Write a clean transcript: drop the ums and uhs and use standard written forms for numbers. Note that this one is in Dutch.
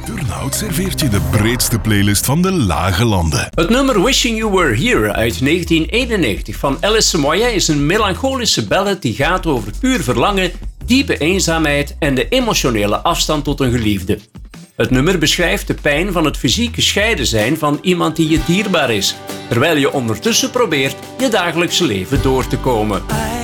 Turnhout serveert je de breedste playlist van de Lage Landen. Het nummer Wishing You Were Here uit 1991 van Alice Moyet is een melancholische ballad die gaat over puur verlangen, diepe eenzaamheid en de emotionele afstand tot een geliefde. Het nummer beschrijft de pijn van het fysiek gescheiden zijn van iemand die je dierbaar is, terwijl je ondertussen probeert je dagelijkse leven door te komen.